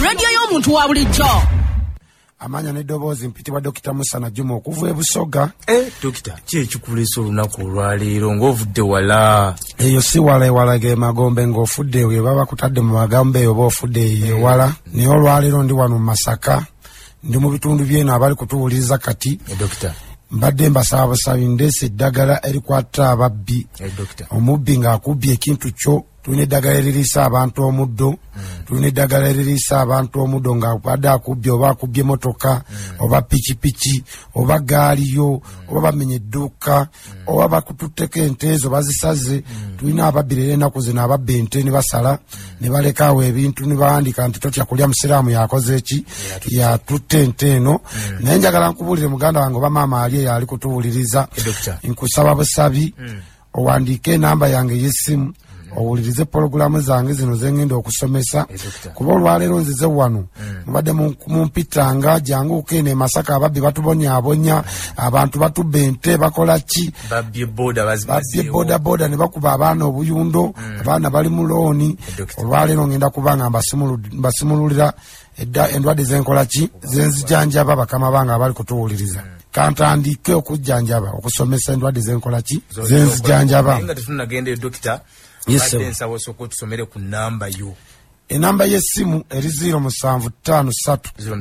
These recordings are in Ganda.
radio y'omuntu wa bulijjo. Amanya n'eddoboozi mpitibwa Dr. Musana Juma okuva e Busoga. Dokita, ki ekikuleesa olunaku olwaleero ng'ovudde wala? Eyo si wala ewala ge Magombe ng'ofudde eyo baba kutadde mu Magombe eyo oba ofudde ewala. Naye olwaleero ndi wano mu Masaka, ndi mu bitundu by'eno abali kutuwuliriza kati. Dokita, mbadde mbasaba busabi ndeese eddagala erikwata ababbi. Omubbi ng'akubbye ekintu kyo. Tulina eddagala eririisa abantu omuddo. Tulina eddagala eririisa abantu omuddo ng'abadde akubbye oba akubbye motoka oba pikipiki oba gaali yo oba bamenye edduuka oba bakututteko ente ezo bazisaze. Tulina ababbi leero ennaku zino ababba ente ne basala ne baleka awo ebintu ne bawandiika nti totya kulya musiraamu yakoze eki yatutte ente eno. Naye njagala nkubuulire muganda wange oba maama ali eyo ali kutuwuliriza, nkusaba busabi owandiike enamba yange y'essimu owulirize pologulamu zange zino zengenda okusomesa kuba olwaleero nzize wano mubadde mumpitanga jangu ukene Masaka ababbi batubonyaabonya abantu batubba ente bakola ki babbye boda ne bakuba abaana obuyundo abaana bali mu looni. Olwaleero ngenda kubanga mbasimululira endwadde zenkola ki zenzijanjaba bakama bange abali kutuwuliriza. Kantandike okujjanjaba okusomesa endwadde zenkola ki zenzijanjaba. Nga tetunagenda Dokita, nsaba osooka otusomere ku namba yo. Enamba y'essimu eri 0753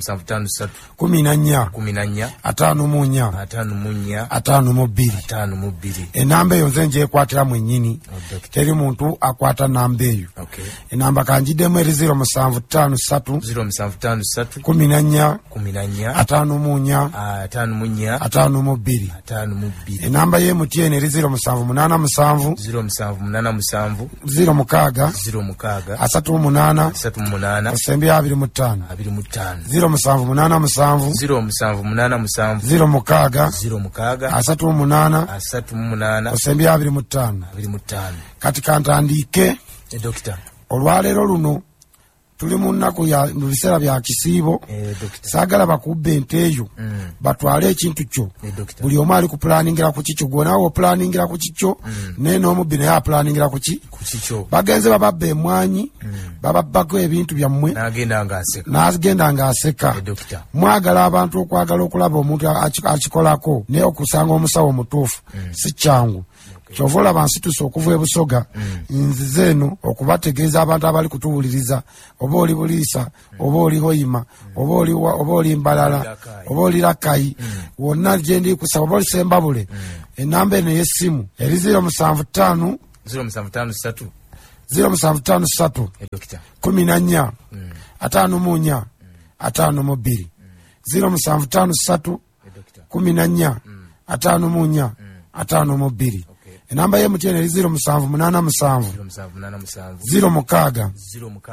14 52. Enamba eyo nze njekwatira mwennyini, teri muntu akwata namba eyo. Enamba kanjiddemu eri 0753 14 52. Enamba y'MTN eri 0787 06 Osembi 25 0787 06 Osembi 25. Kati kantandike Dokita, olwaleero luno tuli mu nnaku mu biseera bya kisiibo. Saagala bakubbe ente eyo batwale ekintu kyo. Buli omu ali kupulaningira ku kikyo, gwe naawe opulaningira ku kikyo, naye n'omubbi naye apulaningira ku kikyo. Bagenze bababba emmwanyi bababbako ebintu byammwe n'agenda ng'aseka. Mwagala abantu okwagala okulaba omuntu akikolako naye okusanga omusawo omutuufu si kyangu. Kyova olaba nsituse okuva e Busoga nzize eno okubategeeza abantu abali kutuwuliriza, oba oli Buliisa oba oli Hoyima oba oli Mbalala oba oli Lakayi, wonna gye ndi kusaba oba oli Sembabule. Enamba eno y'essimu eri 075 0753 14 54 52. 0753 14 54 Enamba y'MTN eri 0787 06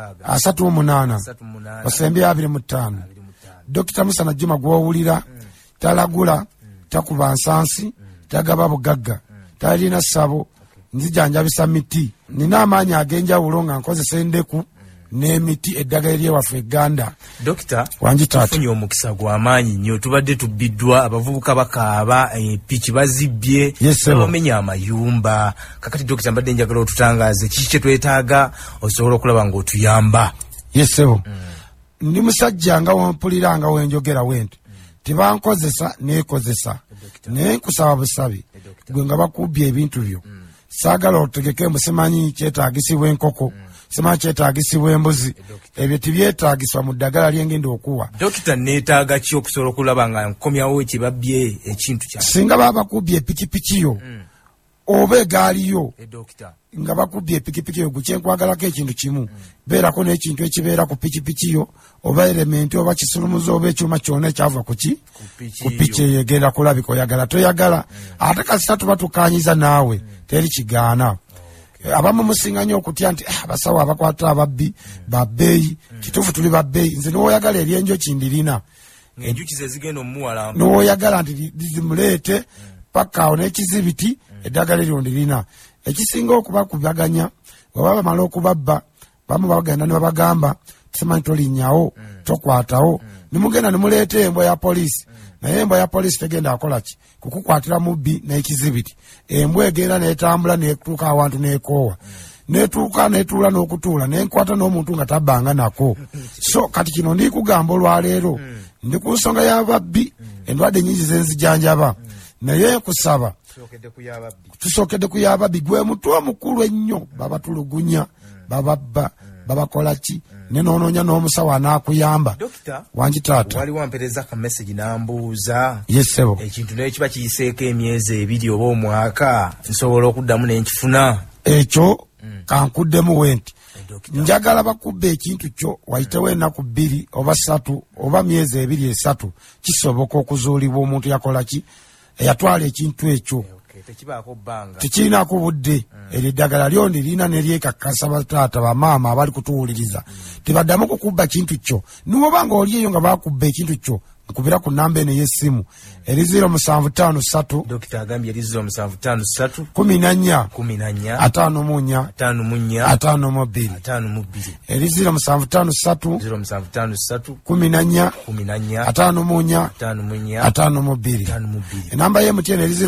38 Osembi 25. Dr. Musana Juma gw'owulira talagula, takuba nsansi, tagaba bugagga, talina ssabo, nzijanjabisa miti. Nina amaanyi ag'enjawulo nga nkozesa endeku n'emiti eddagala ery'ewaffe Uganda. Dokita, tufunye omukisa gw'amaanyi nnyo, tubadde tubbiddwa, abavubuka bakaaba, piki bazibbye, bamenya amayumba. Kakati Dokita, mbadde njagala otutangaaze kiki kye twetaaga osobola okulaba ng'otuyamba. Yesebo, ndi musajja nga wompulira nga wenjogera wenti tebankozesa neekozesa, naye nkusaba busabi gwe nga bakubbye ebintu byo. Saagala otegeke musimanyi kyetaagisibwa enkoko, simanyi kyetaagisibwa embuzi, ebyo tibyetaagiswa mu ddagala lyengenda okuwa. Dokita, neetaaga ki okusobola okulaba nga nkomyawo ekibabbye ekintu kya singa baba bakubbye epikipiki yo oba egaali yo nga bakubbye epikipiki yo, gukyenkwagalako ekintu kimu, beerako n'ekintu ekibeera ku pikipiki yo oba elementi oba kisulumuzo oba ekyuma kyonna ekyava ku piki eyo egenda kulabika oyagala toyagala. Ate kasita tuba tukanyiza naawe teri kigaana. Abamu musinga nnyo okutya nti abasawo abakwata ababbi babbeeyi. Kituufu tuli babbeeyi. Nze n'oyagala eryenjoki ndirina, enjuki ze zigenda omuwala, n'oyagala nti zimuleete paka awo n'ekizibiti eddagala eryo ndirina. Ekisinga okubakubaganya bwe bamala okubabba bamu bagenda ne babagamba tusimanyi tolinnyawo tokwatawo, ne mugenda ne muleeta embwa ya poliisi. Naye embwa ya poliisi tegenda akola ki? Kukukwatira mubbi n'ekizibiti. Embwa egenda n'etambula n'etuuka awantu n'ekoowa. netuula n'okutuula nenkwata n'omuntu nga tabbanga nako. So kati kino ndikugamba olwaleero ndi ku nsonga y'ababbi endwadde nyingi zenzijanjaba naye kusaba tusookedde ku y'ababbi gwe mutwe omukulu ennyo babatulugunya bababba babakola ki nenoononya n'omusawo anaakuyamba. Wangi taata wali wampereza ka message nambuuza yesebo ekintu naye kiba kiyiseeko emyezi 2 oba omwaka nsobola okuddamu nenkifuna ekyo kankuddemu wenti njagala bakubba ekintu kyo wayitewo ennaku 2 oba 3 oba myezi 2-3 kisoboka okuzuulibwa omuntu yakola ki eyatwala ekintu ekyo. Tekirinako budde eryo eddagala lyondi lirina neryekakasa bataata bamaama abali kutuwuliriza tebaddamu kukubba kintu kyo niwoba nga oli eyo nga bakubba ekintu kyo nkubira ku namba eno y'essimu eri 0753 Dokita agambye eri 0753 14 54 52 eri 0753 14 54 enamba y'emutyeeno eri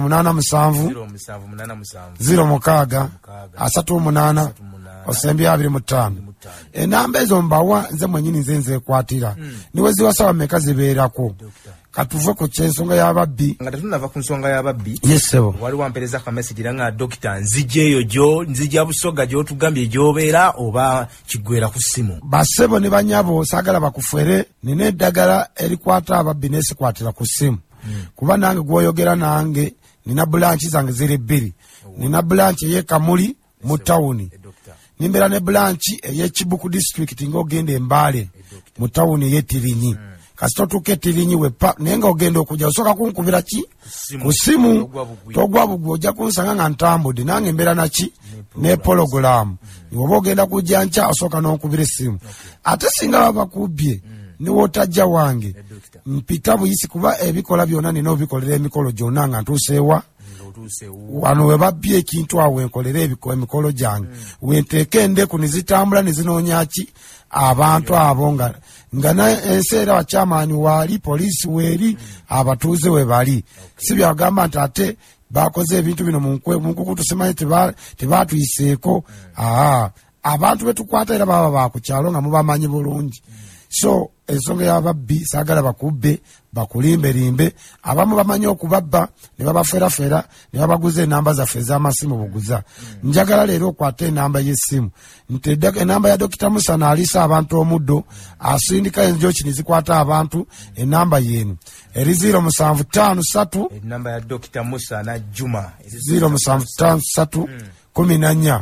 0787 06 38 25. Enamba ezo mbawa nze mwenyini nzekwatira niwe ziwasaba meka zibeerako. Katuve ku kyensonga y'ababbi nga tetunava ku nsonga y'ababbi. Yesebo wali wampereza ka message nga Dokita nzijeyo nzija busoga gy'otugambye gy'obeera oba kigwera ku ssimu. Basebo ne banyabo saagala bakufere nina eddagala erikwata ababbi n'esikwatira ku ssimu kuba nange gwoyogera nange nina bulanchi zange ziri 2. Nina bulanchi ey'Ekamuli mu tawuni nimbera ne bulanchi ey'Ekibuku district ng'ogenda Embaale mu tawuni ey'Etirinyi. Kasito tuke Tirinyi wepa nenga ogenda okujja osoka kunkubira ki ku ssimu togwa bugwo ojja kunsanga nga ntambudde nange mbeera naki ne program niwoba ogenda kujja nca osoka n'onkubira essimu ate singa baba kubbye niwo otajja wange mpita buyisi kuba ebikola byonna nina obikolera emikolo gyonna nga ntuuseewa wano we babbye ekintu awo wenkolera emikolo gyange wenteeka endeku nezitambula nezinoonya ki abantu abo nga enseera wakyamaani waali poliisi weeri abatuuze we bali si byagamba nti ate bakoze ebintu bino mu nkukutu simanyi tebaatuyiseeko. Abantu betukwata era baba bakukyalo nga mubamanyi bulungi. So ensonga y'ababbi saagala bakubbe bakulimberimbe abamu bamanyi okubabba ne babaferafera ne babaguza enamba zaffe ez'amasimu buguza. Njagala leero okwata enamba y'essimu nti enamba ya Dokita Musa n'aliisa abantu omuddo asindika enjoki ne zikwata abantu enamba yenu eri 0753 enamba ya Dokita Musa na Juma 0753 14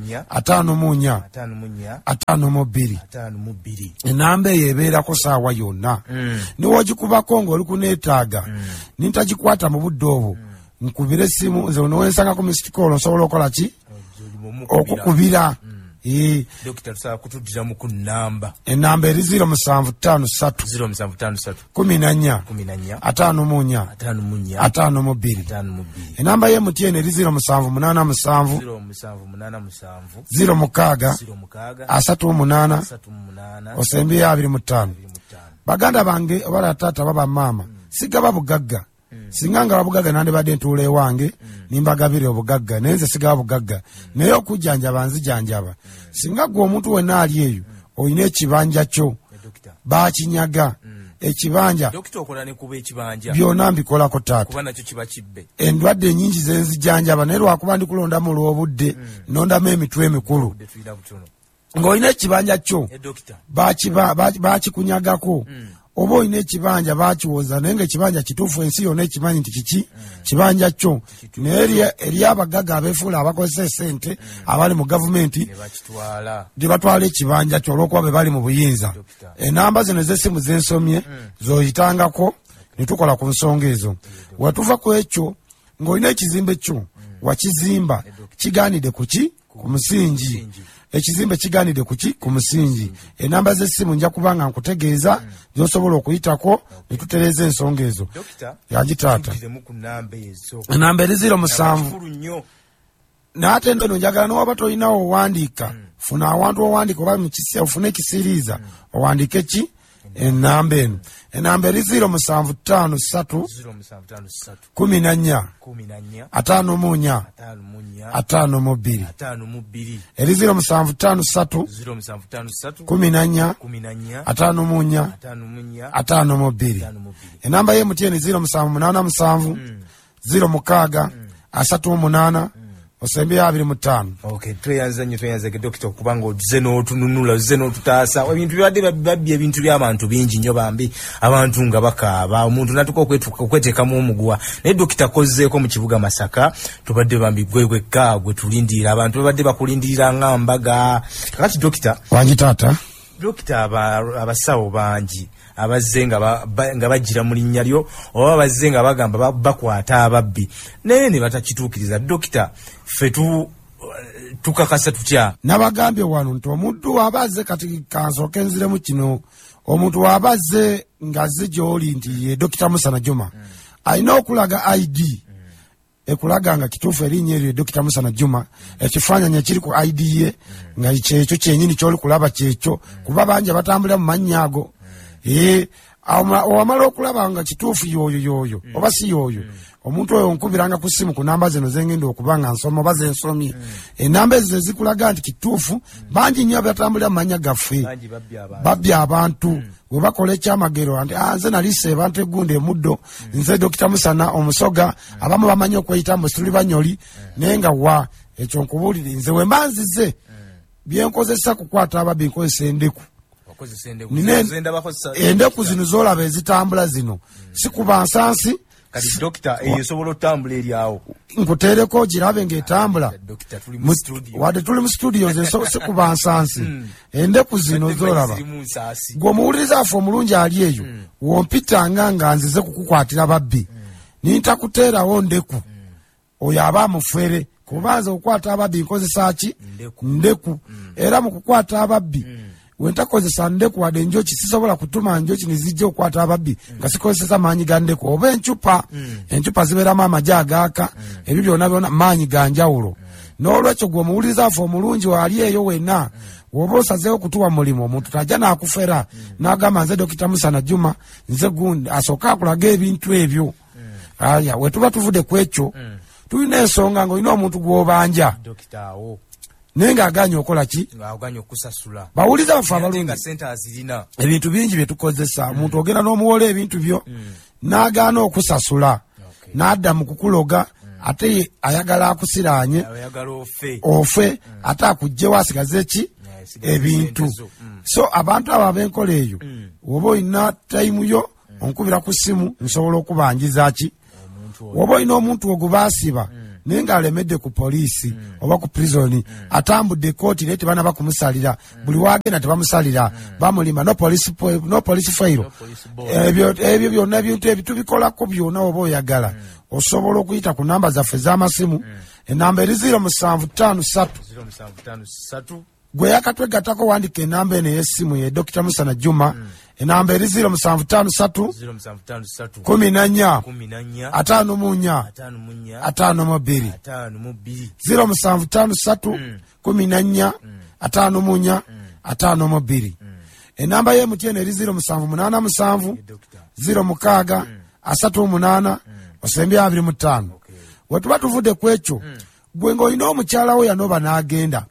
52 enamba eyo ebeerako saawa yonna niwogikubako ng'oli kuneetaaga nintagikwata mu budde obwo nkubira essimu nze nowensangako misitikoolo nsobola okukola ki okukubira. Dokita tusaba kutuddiramu ku namba enamba eri 0753 14 52 enamba y'emutyeeno eri 0787 06 38 25. Baganda bange obala taata baba maama sigaba bugagga singa nga babugagga nandibadde ntuula ewange nimbagabire obugagga naye nze sigaba bugagga naye okujjanjaba nzijanjaba. Singa gwe omuntu wenna ali eyo olina ekibanja kyo bakinyaga ekibanja byonna mbikolako taata endwadde nyingi zenzijanjaba naye lwakuba ndikulondamu olw'obudde nondamu emitwe emikulu ng'olina ekibanja kyo bakikunyagako oba olina ekibanja bakiwoza naye nga ekibanja kituufu ensi yonna ekimanyi nti kiki kibanja kyo naye eri abagaga abeefuula abakozesa esente abali mu gavumenti tebatwala ekibanja kyo olw'okuba be bali mu buyinza. Enamba zino ez'essimu zensomye zoyitangako ne tukola ku nsonga ezo. Watuva ku ekyo ng'olina ekizimbe kyo wakizimba kigaanidde kuki ku musingi ekizimbe kigaanidde kuki ku musingi. Enamba z'essimu nja kubanga nkutegeeza gy'osobola okuyitako ne tutereeza ensonga ezo. Yagitaata enamba eri 07 n'ate ntono njagala n'owaba tolinawo owandiika funa awantu owandiika oba mukisa ofune ekisiriiza owandiike ki enamba eno enamba eri 0753 14 54 52 eri 0753 14 54 52 enamba ye MTN 0787 06 38 osembe 25. Okay, tweyanze Dokita kubanga zeno tununula zeno tutasa ebintu byadde babbi ebintu by'abantu bingi nnyo bambi abantu nga bakaaba omuntu natuko okwetekamu omugwa naye Dokita kozzeeko mu kibuga Masaka tubadde bambi gwegwe gwe tulindira abantu babadde bakulindirira ngambaga kakati Dokita wangi tata Dokita abasawo bangi abazze nga bajira mu linnya lyo oba bazze nga bagamba bakwata ababbi naye ne batakituukiriza Dokita fetu tukakasa tutya nabagambye wano nti omuntu abazze kati kansooke nziremu kino omuntu wabazze ngazze gy'oli nti ye Dokita Musana Juma alina okulaga ID ekulaga nga kituufu erinnya eryo Dokita Musana Juma ekifaananyi ekiri ku ID ye nga kyekyo kyenyini ky'oli kulaba kyekyo kuba bangi batambulira mu mannya ago owamala okulaba nga kituufu yoyo oba si yoyo omuntu oyo nkubiranga ku simu ku namba zino zengenda okuba nga nsoma oba zensomye enamba ezo zikulaga nti kituufu bangi nnyo batambulira mu mannya gaffe babbi abantu bwe bakola ekyamagero nti nze nalise abantu egundi emuddo nze Dokita Musana omusoga abamu bamanyi okweyita mbu tuli banyoli naye nga wa ekyo nkubuulire nze we mba nzize byenkozesa kukwata ababbi nkozesa endeku endeku zino zolaba ezitambula zino sikuba nsansi kati Dokita esobola otambula eryawo nkuteereko girabe ng'etambula wadde tuli mu studio sikuba nsansi endeku zino zolaba gwe omuwuliriza affe omulungi ali eyo wompitanga nga nzize kukukwatira babbi nintakuteerawo ndeku oyo aba amufere kubanza okukwata ababbi nkozesa ki ndeku era mu kukwata ababbi wentakozesa ndeku wadde enjoki sisobola kutuma njoki nizijja okukwata ababbi nga sikozesa maanyi ga ndeku oba encupa zibeeramu amagi agaaka ebyo byonna maanyi ga njawulo n'olwekyo gwe omuwuliriza affe omulungi waali eyo wenna woba osazeewo kutuwa mulimu omuntu tajja n'akufera n'agamba nze Dokita Musana Juma nze gundi asooka akulaga ebintu ebyo aya we tuba tuvudde ku ekyo tulina ensonga ng'olina omuntu gw'obanja naye ng'aganya okola ki ng'aganya okusasula bawuliza baffe abalungi ebintu bingi bye tukozesa omuntu ogenda n'omuwola ebintu byo n'agaana okusasula n'adda mu kukuloga ate ayagala akusiraanye ofe ate akugjewo asigaze ki ebintu so abantu abo ab'enkola eyo woba olina tayimu yo onkubira ku ssimu nsobola okubanjiza ki woba olina omuntu ogubaasiba naye ng'alemedde ku poliisi oba ku prisoni atambudde kooti naye tebanaba kumusalira buli wagenda tebamusalira bamulima no police fairo ebyo byonna ebintu ebyo tubikolako byonna oba oyagala osobola okuyita ku namba zaffe z'amasimu enamba eri 0753 gwe yakatwegattako wandika enamba eno ey'essimu ye Dokita Musana Juma enamba eri 0753 14 54 52 0753 14 54 52 enamba ye MTN eri 0787 06 38 osembe 25 wetuba tuvudde ku ekyo gwe ng'olina omukyala wo yanooba n'agenda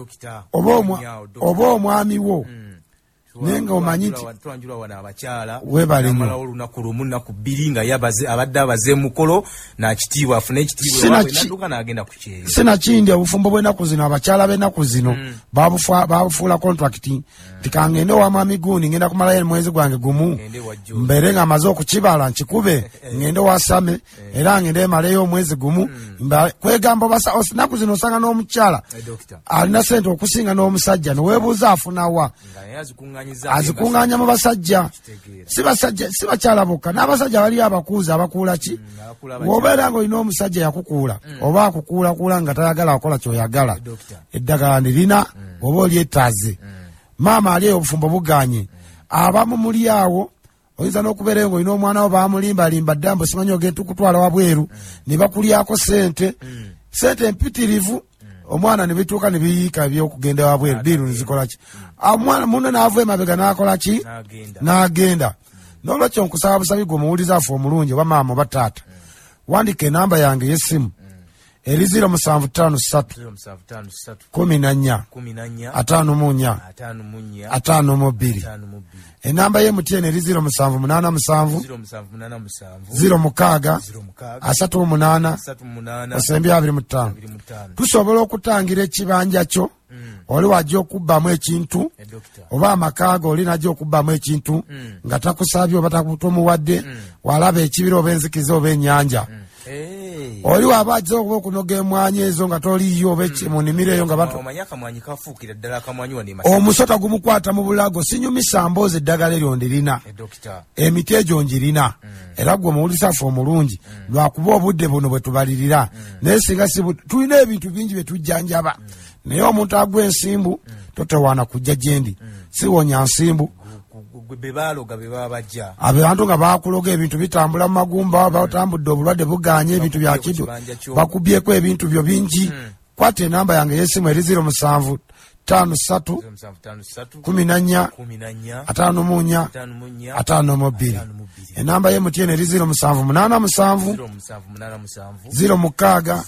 oba omwami wo naye nga omanyi nti webale nnyo olunaku lumu nnaku bbiri nga abadde abaze mukolo n'akitiibwa afune ekitiibwa n'adduka n'agenda ku kyeyo sinakindi obufumbo bw'ennaku zino abakyala b'ennaku zino babufuula kontrakiti nti kangende owa mwami gundi ngenda kumalayo mwezi gwange gumu mbeere nga amaze okukibala nkikube ngende wasame era ngende emaleyo omwezi gumu kwegamba nnaku zino osanga n'omukyala alina sente okusinga n'omusajja neweebuuza afunawa azikuŋŋaanya mu basajja si bakyala bokka n'abasajja baliyo abakuuza abakuula ki bw'obeera ng'olina omusajja yakukuula oba akukuulakuula nga tayagala akola kyoyagala eddagala nirina oba oli ettaaze maama ali eyo obufumbo buganye abamu muli awo oyinza n'okubeerayo ng'olina omwana wo bamulimbalimba ddambo simanyi ogenda okutwala wabweru ne bakulyako sente empitirivu omwana ne bituuka ne biyiika byokugenda wabweru biru nzikola ki omwana munne n'ava emabega n'akola ki n'agenda n'olwekyo nkusaba busabi gwe muwuliza afe omulungi oba maama oba taata wandika enamba yange y'essimu eri 0753 14 54 enamba y'MTN eri 0787 06 tusobola okutangira ekibanja kyo oli wajja okubbamu ekintu oba amakaaga oli najja okubbamu ekintu nga takusabye oba takutomuwadde walaba ekibira oba enzikiza oba ennyanja oli waba ajja okuba okunoga emwanyi ezo nga toliyo oba mu nnimiro eyo nga omusota gumukwata mu bulago sinyumisa mboozi eddagala eryo ndirina emiti egyo njirina era gwe muwulisa ffe omulungi lwakuba obudde buno bwe tubalirira naye singa tulina ebintu bingi bye tujjanjaba naye omuntu agwa ensimbu totewaana kujja gyendi siwonya nsimbu abantu nga bakuloga ebintu bitambula mu magumba batambudde obulwadde buganye ebintu byakidu bakubyeko ebintu byo bingi kwata enamba yange y'essimu eri 0753 14 54 enamba y'MTN eri 0787 06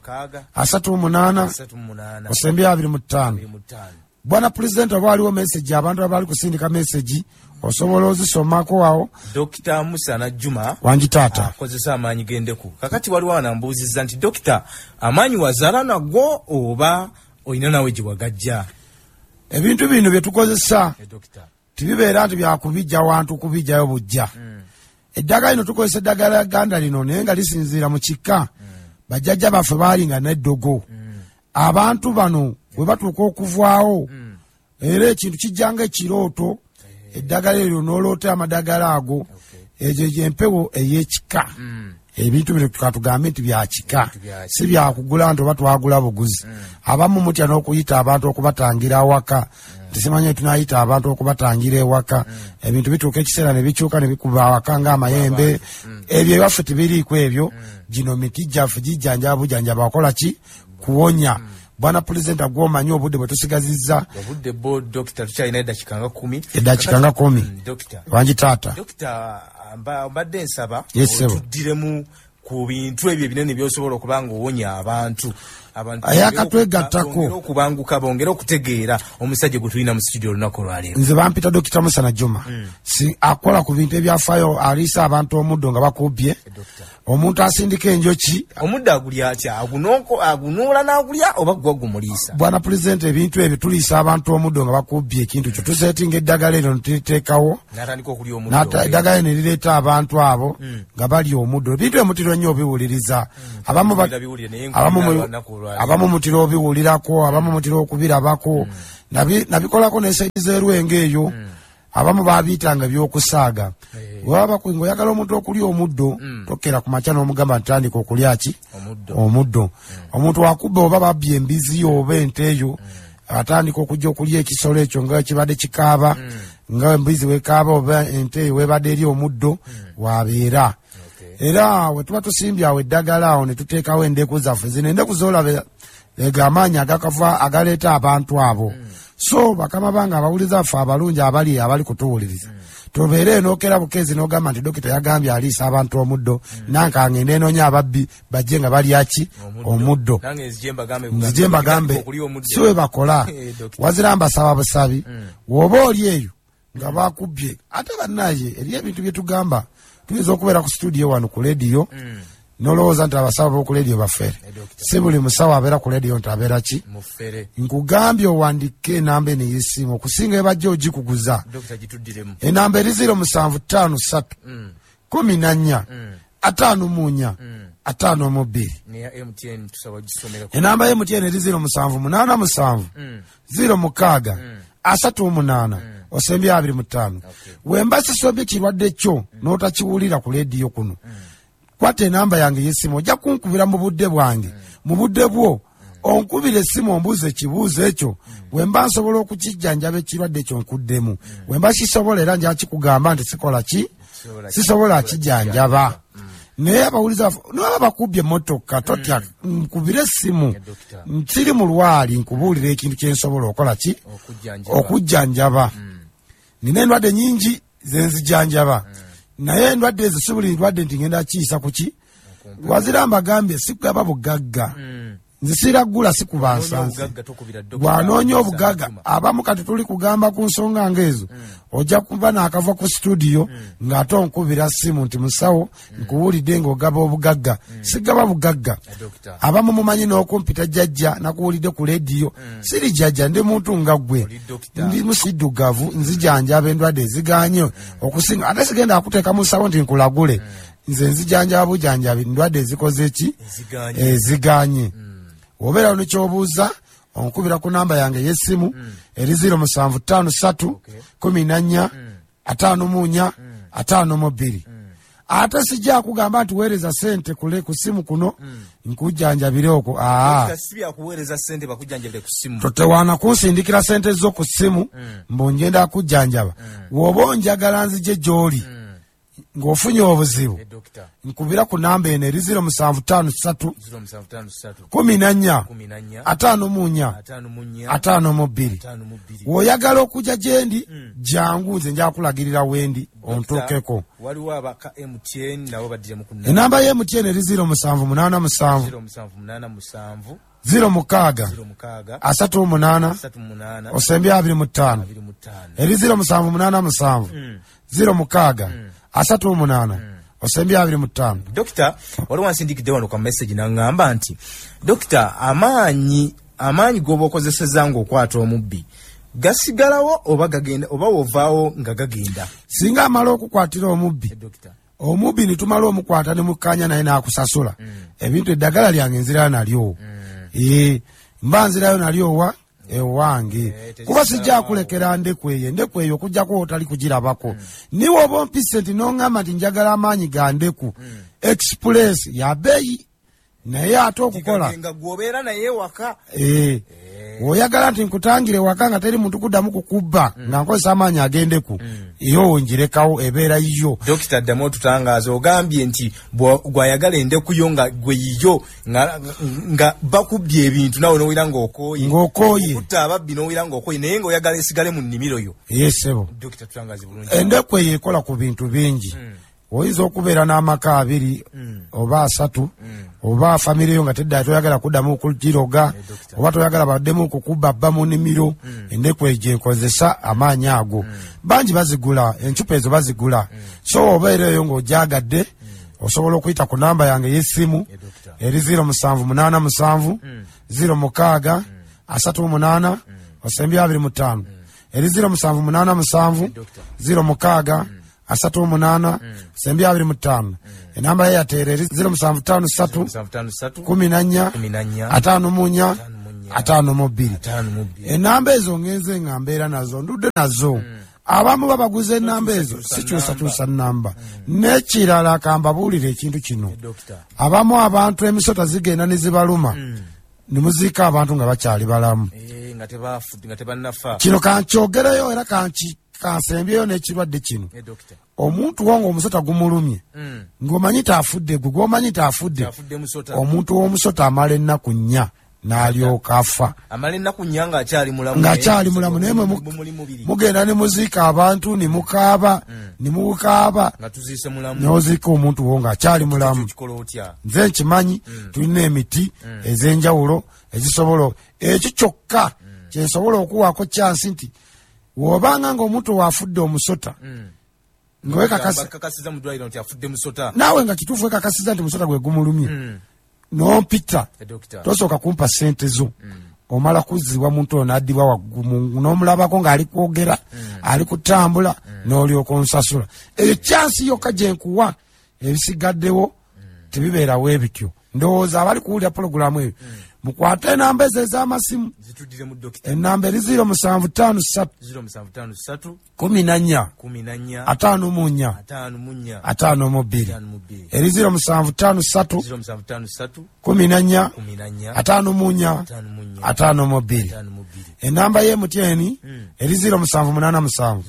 38 bwana pulezidenti oba waliwo meseji abantu abali kusindika meseji osobola ozisomako awo Dr. Musa Najjuma wangi taata akozesa amaanyi gendeku kakati waliwo anambuuzizza nti dokita amaanyi wazaala nago oba olina nawe gye wagajja ebintu bino bye tukozesa tibibeera nti byakubijja wantu kubijjayo bujja eddagala lino tukozesa eddagala ganda lino naye nga lisinziira mu kika bajjajja baffe baalinga n'eddogo abantu bano we batuuka okuvaawo era ekintu kijjanga ekirooto eddagala eryo n'oloota amadagala ago egyo gyempewo ey'ekika ebintu bino tukatugambe nti byakika si byakugula nti oba twagula buguzi abamu mutya n'okuyita abantu okubatangira awaka tisimanye tunayita abantu okubatangira ewaka ebintu bituuka ekiseera ne bikyuka ne bikuba awaka ng'amayembe ebyo ebaffe tibiriiko ebyo gino miti gyaffe gijjanjaba bujjanjaba wakola ki kuwonya bwana pulezidenti agwomanyi obudde bwe tusigazizza obudde bo dokita tukyalina eddakiika nga 10 eddakiika nga 10 wangi taata dokita mbadde nsaba otuddiremu ku bintu ebyo ebinene by'osobola okuba nga owonya abantu ayakatwegattako okubanguka bongera okutegeera omusajja gwe tulina mu studio olunaku olwaleero nze bampita Dr. Musa Najjuma akola ku bintu ebyafaayo aliisa abantu omuddo nga bakubbye omuntu asindika enjoki omuddo agulya atya agunuula n'agulya oba gwa gumuliisa bwana pulezidenti ebintu ebyo tuliisa abantu omuddo nga bakubbye ekintu kyo tuseetinga eddagala eryo netuliteekawo eddagala ne lireeta abantu abo nga bali omuddo ebintu emutiro nnyo obiwuliriza abamu mutiro obiwulirako abamu mutiro okubirabako nabikolako n'esaidi z'erwenge eyo abamu babiyitanga by'okusaaga waba ng'oyagala omuntu okulya omuddo tokkera ku makya n'omugamba ntandika okulya ki omuddo omuntu wakubba oba babbye embizi oba ente eyo atandika okujja okulya ekisolo ekyo nga kibadde kikaaba nga embizi wekaaba oba ente eyo webadde eri omuddo wabeera era we tuba tusimbye awo eddagala awo ne tuteekawo endeku zaffe zino endeku zoolaba amaanyi agakava agaleeta abantu abo so bakama banga abawuliza ffe abalungi abali kutuwuliriza tubeere nookera bukezi n'ogamba nti dokita yagambye aliisa abantu omuddo nanka ngende enoonya ababbi bajje nga balyaki omuddo nzije mbagambe si we bakola wazira mbasaba busabi woba oli eyo nga bakubbye ate bannaye eri ebintu bye tugamba tuyinza okubeera ku studio wano ku lediyo nolowooza nti abasawo b'oku lediyo bafere si buli musawo abeera ku lediyo nti abeera ki nkugambye owandike enamba eno ey'essimu okusinga ebajja ogikuguza enamba eri 0753 14 54 52 enamba y'MTN eri 0787 06 38 osembye 25 wemba sisobye kirwadde kyo n'otakiwulira ku lediyo kuno kwata enamba yange y'essimu ojja kunkubira mu budde bwange mu budde bwo onkubira essimu ombuuze ekibuuzo ekyo wemba nsobola okukijjanjaba ekirwadde ekyo nkuddemu wemba kisobola era nja kikugamba nti sikola ki sisobola kijjanjaba naye abawuliza noba bakubye motoka totya nkubire essimu nsiri mu lwali nkubuulira ekintu kyensobola okola ki okujjanjaba nina endwadde nyingi zenzijanjaba naye endwadde ezo si buli ndwadde nti ngenda kiyisa kuki wazira mbagambye sikugaba bugagga nzisira gula sikuba nsansi gwanoonya obugagga abamu kati tuli kugamba ku nsonga ngezo ojja kuba naakava ku studio ng'ate onkubira simu nti musawo nkuwulidde ng'ogaba obugagga sigaba bugagga abamu mumanyi n'okumpita jjajja nakuwulidde ku lediyo siri jjajja ndi muntu nga ggwe ndi musiddugavu nzijanjaba endwadde eziganye okusinga ate sigenda akuteeka mu ssawo nti nkulagule nze nzijanjaba bujanjabi ndwadde ezikoze eki eziganye obeera nekyobuuza onkubira ku namba yange y'essimu eri 0753 14 54 52 ate sijja kugamba nti weereza sente kule ku simu kuno nkujjanjabire okwo totewaana kunsindikira sente zo ku simu mbongenda kujjanjaba woba onjagala nzije gy'oli ng'ofunye obuzibu nkubira ku namba eno eri 0753 14 54 52 w'oyagala okujja gyendi jangu nze nja kulagirira wendi ontuukeko enamba ya MTN eri 0787 06 38 25 eri 0787 06 38 osembya 25. Dokita waliwo nsindikidde wano kwa message nangamba nti dokita amaanyi goba okozeseza nga okwata omubbi gasigalawo oba gagenda oba wovaawo nga gagenda singa amala okukwatira omubbi omubbi nitumala omukwata ne mukanya naye n'akusasula ebintu eddagala lyange nzirayo nalyo mba nzirayo nalyo ewange kuba sijja kulekera ndekweyo okujjako otali kugirabako niwe oba ompise nti noŋŋamba nti njagala amaanyi ga ndeku express ya beeyi naye ate okukola oyagala nti nkutangire waka nga teri muntu kuddamu kukubba nga nkozesa amaanyi agendeku iyo njirekawo ebeera yiyo. Dokita ddamu otutangaaza ogambye nti gwayagala endekuyo nga gwe yiyo nga bakubbye ebintu nawe nowira ng'okooye okutta ababbi nowira ng'okooye naye ng'oyagala esigale mu nnimiro yo. Yesebo Dokita tutangaaze bulungi. Endeku eyo ekola ku bintu bingi. Oyinza okubeera n'amaka 2 oba 3 oba famire yo nga tedda toyagala kuddamu okugiroga oba toyagala baddemu okukubba bba mu nnimiro endeku ejo enkozesa amaanyi ago bangi bazigula encupa ezo bazigula so obeereyo ng'ojagadde osobola okuyita ku namba yange y'essimu eri 0787 06 38 25 eri 0787 06 38 25 enamba ya tere 0753 14 54 52 enamba ezo ngenze ngambeera nazo ndudde nazo abamu babaguze enamba ezo sikyusa namba nekirala kambabuulira ekintu kino abamu abantu emisota zigenda ne zibaluma nimuziika abantu nga bakyali balamu kino kankyogereyo era kansembyeyo n'ekirwadde kino omuntu wonga omusota gumulumye ng'omanyi taafudde gwe gwomanyi taafudde omuntu w'omusota amala ennaku 4 n'alyoka afa ng'akyali mulamu naye mugenda ne muziika abantu ne mukaaba n'oziika omuntu wo ng'akyali mulamu. Nze nkimanyi tulina emiti ez'enjawulo ezisobola ekyo kyokka kyensobola okuwaako kyansi nti wobanga ng'omuntu waafudde omusota naawe nga kituufu wekakasiza nti musota gwe gumulumye n'ompita tosooka kumpa sente zo omala kuziwa muntu ono addibwa waggulu n'omulabako ng'ali kwogera ali kutambula n'olyoka onsasula eyo kyansi yokka gye nkuwa ebisigaddewo tebibeerawo ebityo ndowooza abali kuwulira pologulaamu eyo mukwate enamba ezo ez'amasimu zitudire mu dokita enamba eri 0753 14 54 52 eri 0753 14 54 enamba ye mutieni eri 0787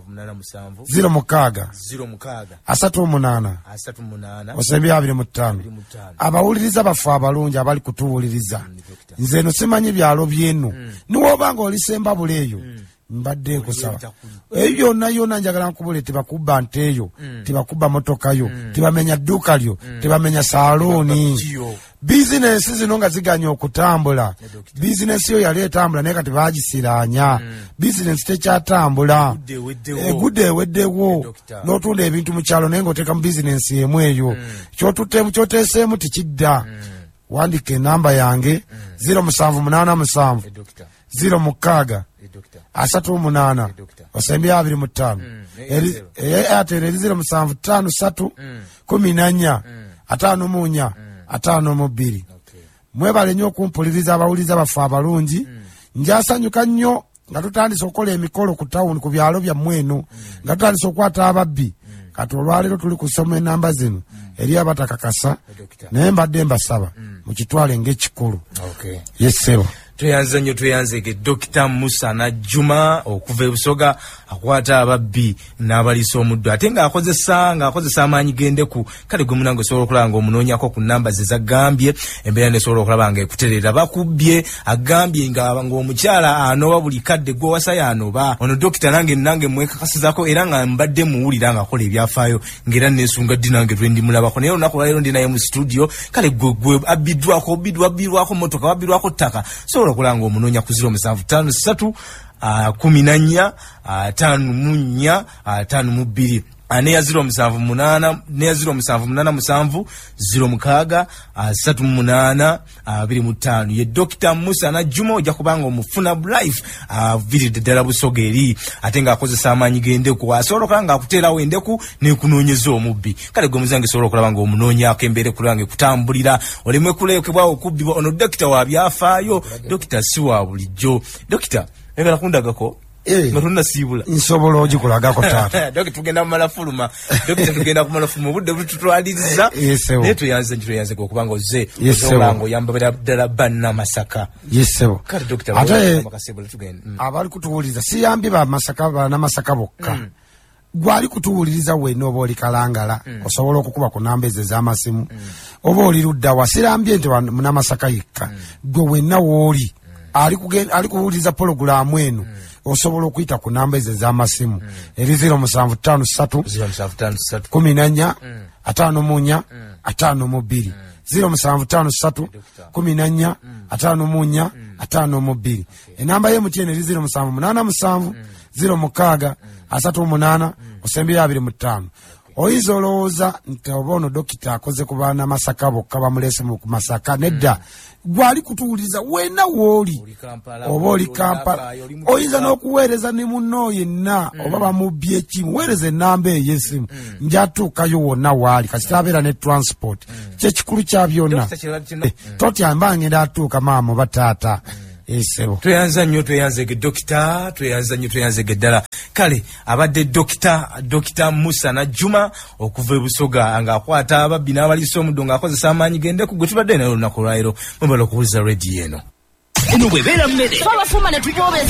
06 38 osembi 25 abawuliriza bafu abalungi abali kutuwuliriza nze no simanyi byalo byenu niwobanga olisemba buleyo mbadde kusaba eyo yonna njagala nkubule tebakubba nteyo tebakubba motoka yo tebamenya dduuka lyo tebamenya saloni business zino nga ziganya okutambula business yo yali etambula naye kati bagisiranya business tekyatambula egudde eweddewo n'otunda ebintu mu kyalo naye ng'oteeka mu business emu eyo kyoteeseemu tikidda wandika enamba yange 0787 06 38 osembi 25 eri 0753 14 54 mwebale nnyo okumpuliriza abawuliza bafe abalungi njasanyuka nnyo nga tutandise okukola emikolo ku tawuni ku byalo byammwe eno nga tutandise okukwata ababbi kati olwaleero tuli kusoma enamba zino eri abatakakasa naye mbadde mbasaba mukitwale ng'ekikulu yesebo tuyanze nnyo tuyanzege Dr. Musa Najjuma okuva ebusoga akwata ababbi n'abaliisa omuddo ate ng'akozesa amaanyi gendeku kale gwe munange osobola okulaba ng'omunoonyako ku namba ze zagambye embeera nesobola okulaba ng'ekuterera bakubbye agambye ng'omukyala anoba buli kadde gwe wasa yanoba ono dokita nange mwekakasizako era nga mbadde muwulira ng'akola ebyafaayo ng'era neesunga ddi nange lwe ndimulabako naye olunaku lwaleero ndi naye mu studio kale gwe abbiddwako motoka wabbirwako ttaka okulanga omunoonya ku 0753 14 54 neya 0787 06 38 25 ye Dr. Musa Najjuma ojja kubanga omufuna life viridde ddala busoga eri ate ng'akozesa amaanyi gendeku asobola okulaba ng'akuteerawo endeku n'ekunoonyeza omubbi kale gwe muzange sobola okulaba ng'omunoonyaako embeera ekulaba ng'ekutambulira oleme kuleekebwawo okubbibwa ono dokita wa byafaayo dokita si wa bulijjo dokita egala kundagako Matunda sibula nsobola ogikulagako taata doki tugenda mu malafuluma doki tugenda ku malafuluma budde bututwaliriza ne tuyanze okubanga ozze obango yamba ddala banna Masaka yesebo kale dokita ate makasibula tugenda abali kutuwuliriza siyambi ba Masaka bana Masaka bokka gwali kutuwuliriza wenna oba oli Kalangala osobola okukuba ku namba ezo ez'amasimu oba oli ludda wasirambye nti muna Masaka yekka gwe wenna wooli ali kuwuliriza pologulaamu eno osobola okuyita ku namba ezo ez'amasimu eri 0753 14 54 52 0753 14 54 52 enamba ye mutene eri 0787 06 38 osembi 25 oyinza olowooza nti oba ono dokita akoze ku baana Masaka bokka bamulese mu Masaka nedda gwali kutuwuliriza wenna wooli oba oli Kampala oyinza n'okuweereza ne munno yenna oba bamubbye ekimu weereza ennamba eyo y'essimu njatuukayo wonna waali kasita abeera ne transport kyekikulu kya byonna totya mba ngenda atuuka maama oba taata esebo tuyanza nnyo tuyanzege dokita tuyanzege ddala kale abadde dokita Musa Najjuma okuva ebusoga ng'akwata ababbi n'abaliisa omuddo ng'akozesa amaanyi gendeku gwe tubadde naye olunaku lwaleero mwebala okuwuliza rediyo eno eno bwebeera mmere